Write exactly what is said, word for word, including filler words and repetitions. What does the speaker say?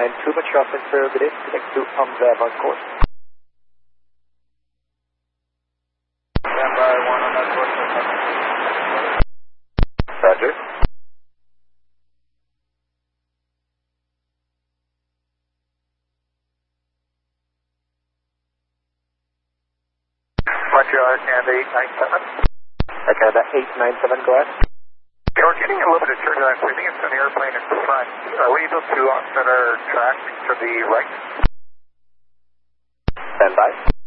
nine two, mature conservative, connect to Umbrella on course. Stand by one on that course. Roger. Montreal and eight nine seven. Canada eight nine seven, go ahead. Yeah, we're getting a little bit of turbulence. We think it's an airplane in front. Are we able to offset our track to the right? Stand by.